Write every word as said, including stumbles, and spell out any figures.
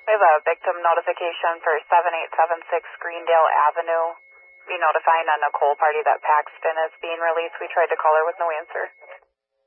We have a victim notification for seven eight seven six Greendale Avenue. Be notifying a Nicole party that Paxton is being released. We tried to call her with no answer.